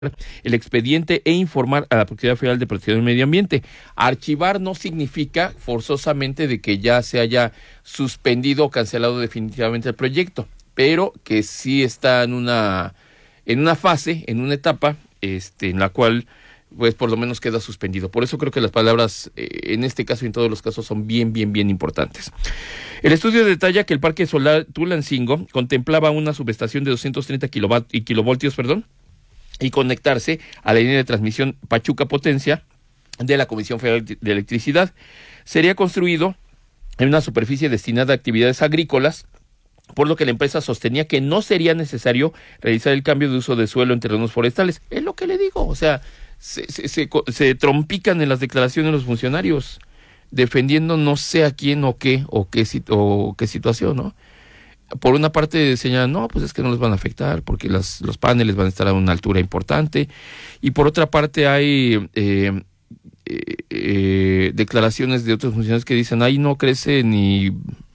el expediente e informar a la Procuraduría Federal de Protección del Medio Ambiente. Archivar no significa forzosamente de que ya se haya suspendido o cancelado definitivamente el proyecto, pero que sí está en una fase, en una etapa, en la cual pues por lo menos queda suspendido. Por eso creo que las palabras en este caso y en todos los casos son bien importantes. El estudio detalla que el parque solar Tulancingo contemplaba una subestación de 230 kilovoltios, y conectarse a la línea de transmisión Pachuca Potencia de la Comisión Federal de Electricidad. Sería construido en una superficie destinada a actividades agrícolas, por lo que la empresa sostenía que no sería necesario realizar el cambio de uso de suelo en terrenos forestales. Es lo que le digo, o sea, se trompican en las declaraciones los funcionarios, defendiendo no sé a quién o qué situación, ¿no? Por una parte señalan, no, pues es que no les van a afectar porque los paneles van a estar a una altura importante, y por otra parte hay declaraciones de otros funcionarios que dicen, ahí no crece ni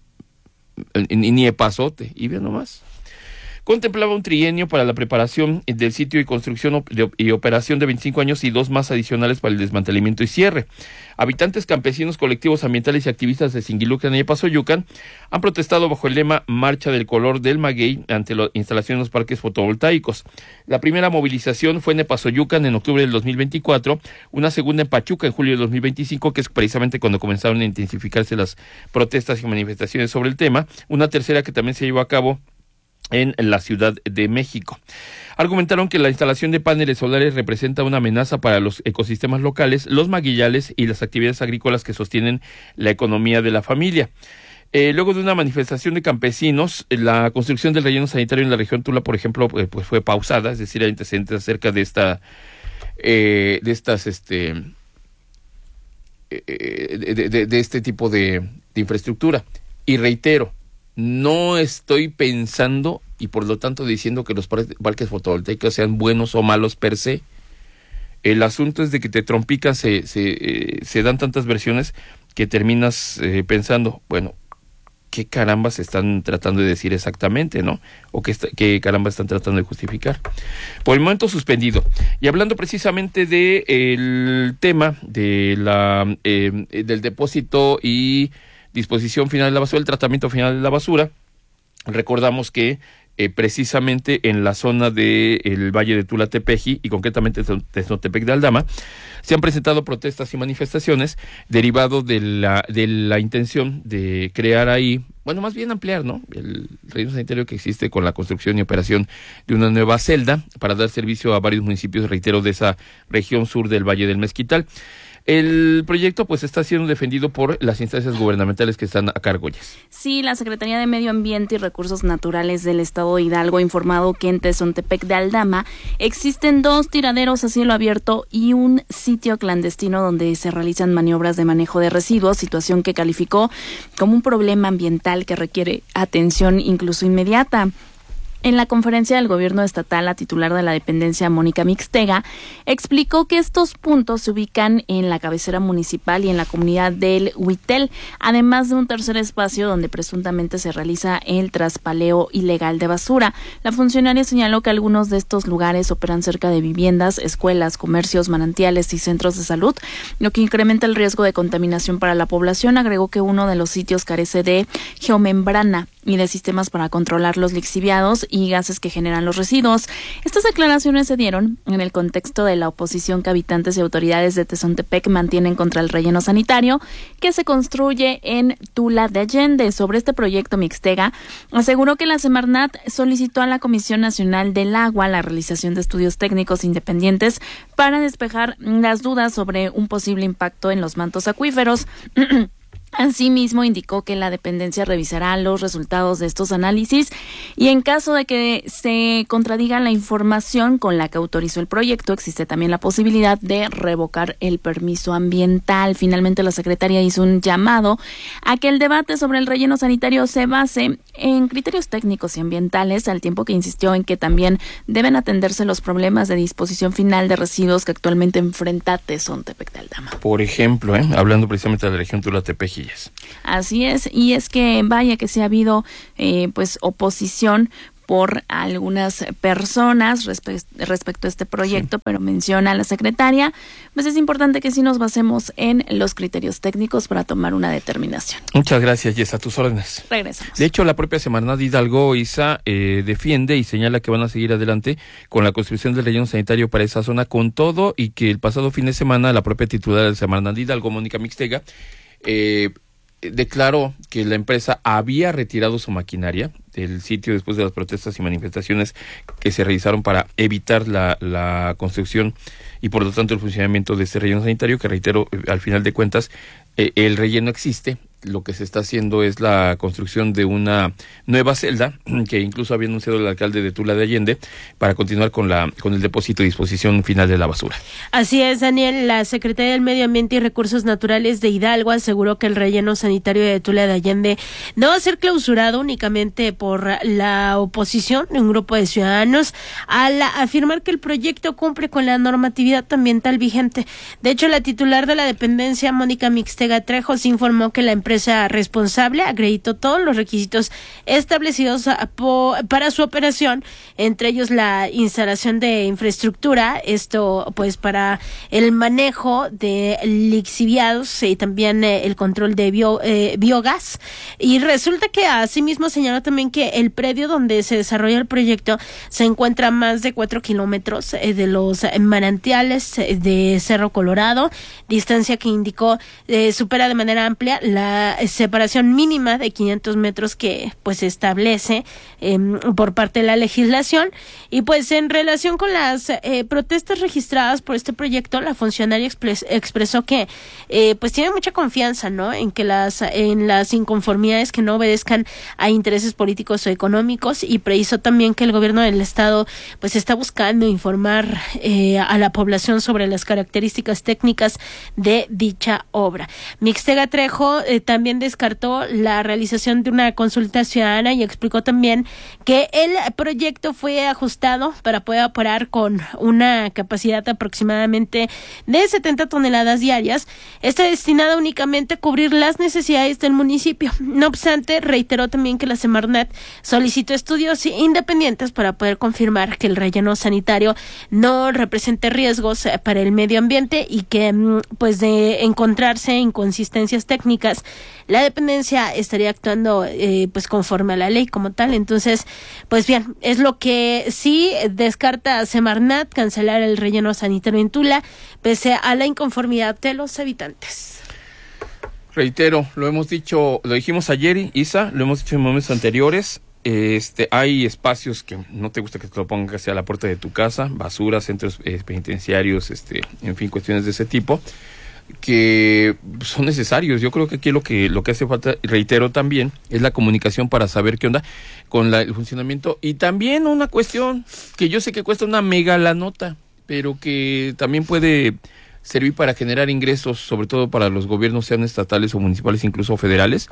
epazote, y vean nomás. Contemplaba un trienio para la preparación del sitio y construcción y operación de 25 años y 2 más adicionales para el desmantelamiento y cierre. Habitantes, campesinos, colectivos ambientales y activistas de Singilucan y Epazoyucan han protestado bajo el lema Marcha del Color del Maguey ante la instalación de los parques fotovoltaicos. La primera movilización fue en Epazoyucan en octubre del 2024, una segunda en Pachuca en julio del 2025, que es precisamente cuando comenzaron a intensificarse las protestas y manifestaciones sobre el tema, una tercera que también se llevó a cabo en la Ciudad de México. Argumentaron que la instalación de paneles solares representa una amenaza para los ecosistemas locales, los magueyales y las actividades agrícolas que sostienen la economía de la familia. Luego de una manifestación de campesinos, la construcción del relleno sanitario en la región Tula, por ejemplo, pues fue pausada, es decir, hay antecedentes acerca de este tipo de infraestructura. Y reitero, no estoy pensando y por lo tanto diciendo que los parques fotovoltaicos sean buenos o malos per se. El asunto es de que te trompican, se dan tantas versiones que terminas pensando, bueno, ¿qué carambas están tratando de decir exactamente, no? O qué carambas están tratando de justificar. Por el momento suspendido. Y hablando precisamente del tema de del depósito y disposición final de la basura, el tratamiento final de la basura, recordamos que precisamente en la zona del Valle de Tula-Tepeji y concretamente Tezontepec de Aldama, se han presentado protestas y manifestaciones derivado de la intención de crear ahí, bueno, más bien ampliar, ¿no?, el relleno sanitario que existe con la construcción y operación de una nueva celda para dar servicio a varios municipios, reitero, de esa región sur del Valle del Mezquital. El proyecto pues está siendo defendido por las instancias gubernamentales que están a cargo. Sí, la Secretaría de Medio Ambiente y Recursos Naturales del Estado de Hidalgo ha informado que en Tezontepec de Aldama existen 2 tiraderos a cielo abierto y un sitio clandestino donde se realizan maniobras de manejo de residuos, situación que calificó como un problema ambiental que requiere atención incluso inmediata. En la conferencia del gobierno estatal, la titular de la dependencia, Mónica Mixtega, explicó que estos puntos se ubican en la cabecera municipal y en la comunidad del Huitel, además de un tercer espacio donde presuntamente se realiza el traspaleo ilegal de basura. La funcionaria señaló que algunos de estos lugares operan cerca de viviendas, escuelas, comercios, manantiales y centros de salud, lo que incrementa el riesgo de contaminación para la población. Agregó que uno de los sitios carece de geomembrana y de sistemas para controlar los lixiviados y gases que generan los residuos. Estas declaraciones se dieron en el contexto de la oposición que habitantes y autoridades de Tezontepec mantienen contra el relleno sanitario que se construye en Tula de Allende. Sobre este proyecto, Mixtega aseguró que la Semarnat solicitó a la Comisión Nacional del Agua la realización de estudios técnicos independientes para despejar las dudas sobre un posible impacto en los mantos acuíferos. Asimismo, indicó que la dependencia revisará los resultados de estos análisis y en caso de que se contradiga la información con la que autorizó el proyecto, existe también la posibilidad de revocar el permiso ambiental. Finalmente, la secretaria hizo un llamado a que el debate sobre el relleno sanitario se base en criterios técnicos y ambientales, al tiempo que insistió en que también deben atenderse los problemas de disposición final de residuos que actualmente enfrenta Tezontepec de Aldama. Por ejemplo, hablando precisamente de la región Tula-Tepeji. Así es, y es que vaya que sí ha habido pues oposición por algunas personas respecto a este proyecto, pero menciona la secretaria, pues es importante que sí nos basemos en los criterios técnicos para tomar una determinación. Muchas gracias, Jess, a tus órdenes. Regresamos. De hecho, la propia Semarnat Hidalgo, Isa, defiende y señala que van a seguir adelante con la construcción del relleno sanitario para esa zona con todo, y que el pasado fin de semana la propia titular de Semarnat Hidalgo, Mónica Mixtega, declaró que la empresa había retirado su maquinaria del sitio después de las protestas y manifestaciones que se realizaron para evitar la construcción y por lo tanto el funcionamiento de este relleno sanitario, que reitero, al final de cuentas, el relleno existe. Lo que se está haciendo es la construcción de una nueva celda, que incluso había anunciado el alcalde de Tula de Allende, para continuar con el depósito y disposición final de la basura. Así es, Daniel. La Secretaría del Medio Ambiente y Recursos Naturales de Hidalgo aseguró que el relleno sanitario de Tula de Allende no va a ser clausurado únicamente por la oposición de un grupo de ciudadanos, al afirmar que el proyecto cumple con la normatividad ambiental vigente. De hecho, la titular de la dependencia, Mónica Mixtega Trejos, informó que la empresa responsable acreditó todos los requisitos establecidos para su operación, entre ellos la instalación de infraestructura, esto pues para el manejo de lixiviados y también el control de biogás. Y resulta que asimismo señaló también que el predio donde se desarrolla el proyecto se encuentra a más de 4 kilómetros de los manantiales de Cerro Colorado, distancia que indicó supera de manera amplia la separación mínima de 500 metros que pues se establece por parte de la legislación. Y pues en relación con las protestas registradas por este proyecto, la funcionaria expresó que pues tiene mucha confianza, ¿no?, en que en las inconformidades que no obedezcan a intereses políticos o económicos, y precisó también que el gobierno del estado pues está buscando informar a la población sobre las características técnicas de dicha obra. Mixtega Trejo también descartó la realización de una consulta ciudadana y explicó también que el proyecto fue ajustado para poder operar con una capacidad aproximadamente de 70 toneladas diarias. Está destinada únicamente a cubrir las necesidades del municipio. No obstante, reiteró también que la Semarnat solicitó estudios independientes para poder confirmar que el relleno sanitario no represente riesgos para el medio ambiente, y que pues de encontrarse inconsistencias técnicas, la dependencia estaría actuando pues conforme a la ley como tal. Entonces, pues bien, es lo que sí descarta Semarnat, cancelar el relleno sanitario en Tula, pese a la inconformidad de los habitantes. Reitero, lo dijimos ayer, Isa, lo hemos dicho en momentos anteriores. Hay espacios que no te gusta que te lo pongan hacia la puerta de tu casa, basura, centros penitenciarios, en fin, cuestiones de ese tipo, que son necesarios. Yo creo que aquí lo que hace falta, reitero también, es la comunicación para saber qué onda con el funcionamiento. Y también una cuestión que yo sé que cuesta una mega la nota, pero que también puede servir para generar ingresos, sobre todo para los gobiernos, sean estatales o municipales, incluso federales.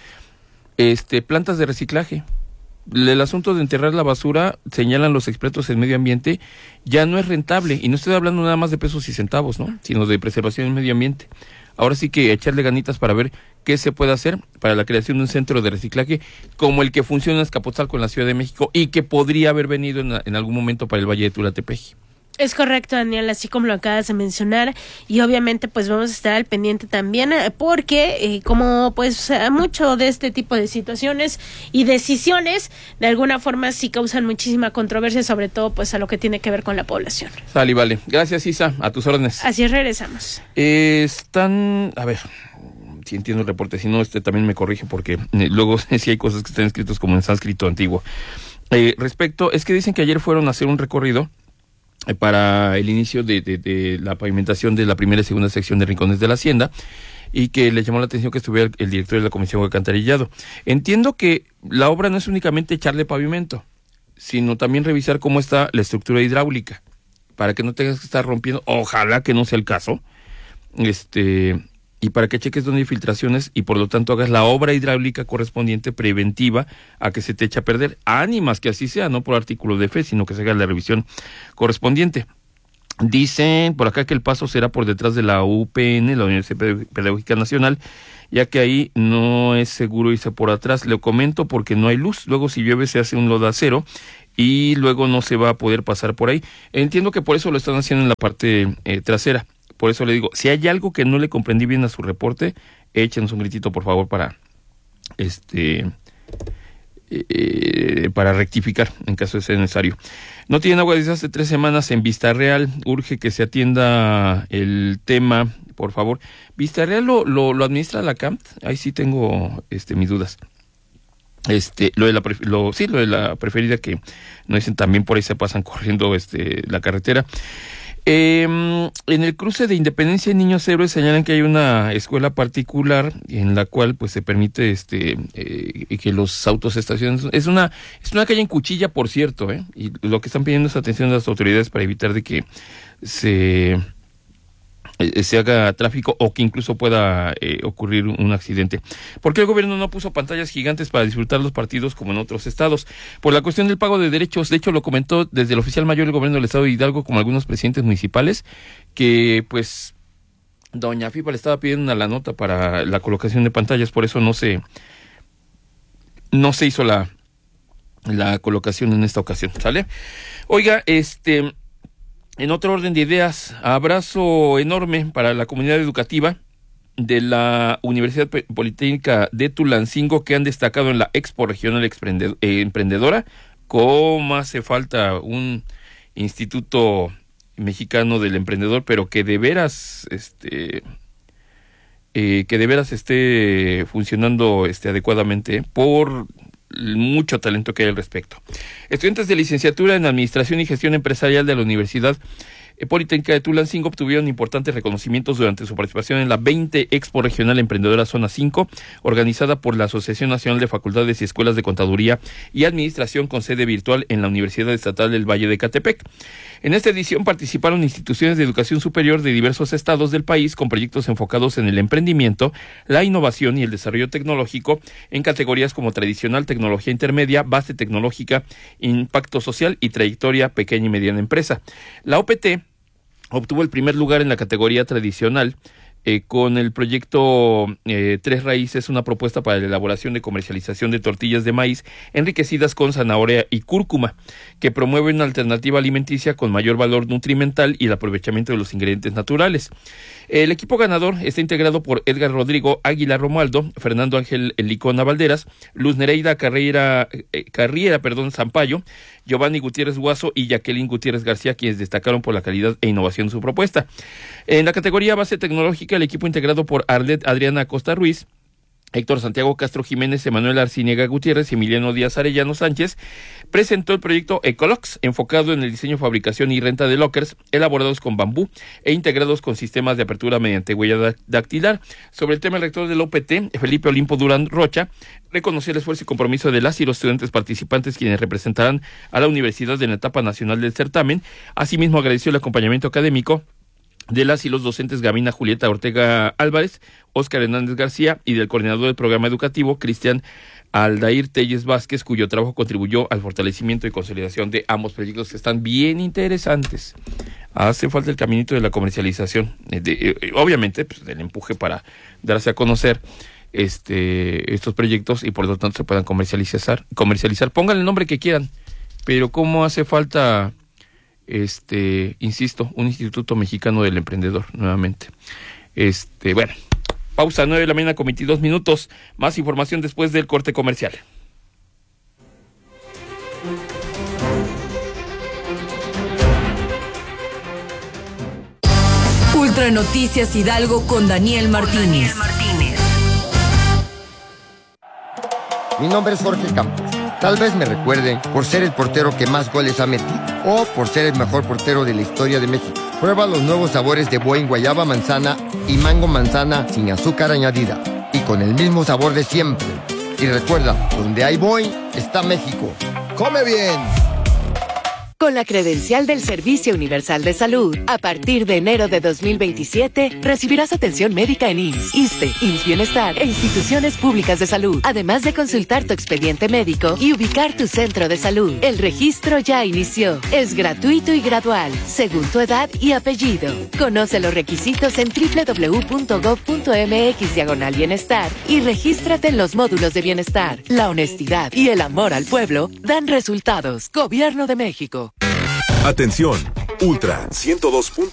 Plantas de reciclaje. El asunto de enterrar la basura, señalan los expertos en medio ambiente, ya no es rentable. Y no estoy hablando nada más de pesos y centavos, ¿no?, sino de preservación del medio ambiente. Ahora sí que echarle ganitas para ver qué se puede hacer para la creación de un centro de reciclaje como el que funciona en Azcapotzalco, en la Ciudad de México, y que podría haber venido en algún momento para el Valle de Tula-Tepeji. Es correcto, Daniel, así como lo acabas de mencionar, y obviamente pues vamos a estar al pendiente también, porque como pues mucho de este tipo de situaciones y decisiones de alguna forma sí causan muchísima controversia, sobre todo pues a lo que tiene que ver con la población. Sale, vale. Gracias, Isa, a tus órdenes. Así es, regresamos. A ver, si entiendo el reporte, si no, también me corrige, porque luego sí hay cosas que están escritas como en sánscrito antiguo. Respecto, es que dicen que ayer fueron a hacer un recorrido para el inicio de la pavimentación de la primera y segunda sección de Rincones de la Hacienda, y que le llamó la atención que estuviera el director de la Comisión de Alcantarillado. Entiendo que la obra no es únicamente echarle pavimento, sino también revisar cómo está la estructura hidráulica, para que no tengas que estar rompiendo, ojalá que no sea el caso, y para que cheques dónde hay filtraciones y por lo tanto hagas la obra hidráulica correspondiente preventiva a que se te eche a perder. Ánimas que así sea, no por artículo de fe, sino que se haga la revisión correspondiente. Dicen por acá que el paso será por detrás de la UPN, la Universidad Pedagógica Nacional, ya que ahí no es seguro irse por atrás. Le comento porque no hay luz, luego si llueve se hace un lodacero y luego no se va a poder pasar por ahí. Entiendo que por eso lo están haciendo en la parte trasera. Por eso le digo, si hay algo que no le comprendí bien a su reporte, échenos un gritito por favor para rectificar en caso de ser necesario. No tienen agua desde hace 3 semanas en Vista Real. Urge que se atienda el tema, por favor. Vista Real lo administra la CAMT. Ahí sí tengo mis dudas. Lo de la preferida, que no dicen, también por ahí se pasan corriendo la carretera. En el cruce de Independencia y Niños Héroes señalan que hay una escuela particular en la cual pues se permite que los autos estacionen. Es una calle en Cuchilla, por cierto, y lo que están pidiendo es atención de las autoridades para evitar de que se haga tráfico o que incluso pueda ocurrir un accidente. ¿Por qué el gobierno no puso pantallas gigantes para disfrutar los partidos como en otros estados? Por la cuestión del pago de derechos. De hecho, lo comentó desde el oficial mayor del gobierno del estado de Hidalgo, como algunos presidentes municipales, que pues doña Fipa le estaba pidiendo la nota para la colocación de pantallas, por eso no se hizo la colocación en esta ocasión, ¿sale? Oiga, en otro orden de ideas, abrazo enorme para la comunidad educativa de la Universidad Politécnica de Tulancingo, que han destacado en la Expo Regional Emprendedora. ¿Cómo hace falta un instituto mexicano del emprendedor, pero que de veras esté funcionando adecuadamente por mucho talento que hay al respecto? Estudiantes de licenciatura en Administración y Gestión Empresarial de la Universidad Politécnica de Tulancingo obtuvieron importantes reconocimientos durante su participación en la 20 Expo Regional Emprendedora Zona 5, organizada por la Asociación Nacional de Facultades y Escuelas de Contaduría y Administración, con sede virtual en la Universidad Estatal del Valle de Ecatepec. En esta edición participaron instituciones de educación superior de diversos estados del país con proyectos enfocados en el emprendimiento, la innovación y el desarrollo tecnológico en categorías como tradicional, tecnología intermedia, base tecnológica, impacto social y trayectoria pequeña y mediana empresa. La OPT obtuvo el primer lugar en la categoría tradicional con el proyecto Tres Raíces, una propuesta para la elaboración de comercialización de tortillas de maíz enriquecidas con zanahoria y cúrcuma, que promueve una alternativa alimenticia con mayor valor nutrimental y el aprovechamiento de los ingredientes naturales. El equipo ganador está integrado por Edgar Rodrigo Águila Romualdo, Fernando Ángel Licona Valderas, Luz Nereida Carriera Zampayo, Giovanni Gutiérrez Guaso y Jacqueline Gutiérrez García, quienes destacaron por la calidad e innovación de su propuesta. En la categoría base tecnológica, el equipo integrado por Arlet Adriana Costa Ruiz, Héctor Santiago Castro Jiménez, Emanuel Arciniega Gutiérrez y Emiliano Díaz Arellano Sánchez presentó el proyecto Ecolox, enfocado en el diseño, fabricación y renta de lockers elaborados con bambú e integrados con sistemas de apertura mediante huella dactilar. Sobre el tema, el rector del OPT, Felipe Olimpo Durán Rocha, reconoció el esfuerzo y compromiso de las y los estudiantes participantes, quienes representarán a la universidad en la etapa nacional del certamen. Asimismo, agradeció el acompañamiento académico de las y los docentes Gabina Julieta Ortega Álvarez, Óscar Hernández García y del coordinador del programa educativo, Cristian Aldair Telles Vázquez, cuyo trabajo contribuyó al fortalecimiento y consolidación de ambos proyectos, que están bien interesantes. Hace falta el caminito de la comercialización, obviamente pues, del empuje para darse a conocer estos proyectos y por lo tanto se puedan comercializar. Pónganle el nombre que quieran, pero cómo hace falta insisto, un Instituto Mexicano del Emprendedor, nuevamente. Bueno, pausa, 9 de la mañana con 22 minutos. Más información después del corte comercial. Ultra Noticias Hidalgo con Daniel Martínez. Mi nombre es Jorge Campos. Tal vez me recuerden por ser el portero que más goles ha metido o por ser el mejor portero de la historia de México. Prueba los nuevos sabores de Boing Guayaba Manzana y Mango Manzana sin azúcar añadida y con el mismo sabor de siempre. Y recuerda, donde hay Boing está México. ¡Come bien! Con la credencial del Servicio Universal de Salud, a partir de enero de 2027, recibirás atención médica en IMSS, ISSSTE, IMSS Bienestar e instituciones públicas de salud, además de consultar tu expediente médico y ubicar tu centro de salud. El registro ya inició. Es gratuito y gradual, según tu edad y apellido. Conoce los requisitos en www.gov.mx/bienestar y regístrate en los módulos de bienestar. La honestidad y el amor al pueblo dan resultados. Gobierno de México. Atención, Ultra 102.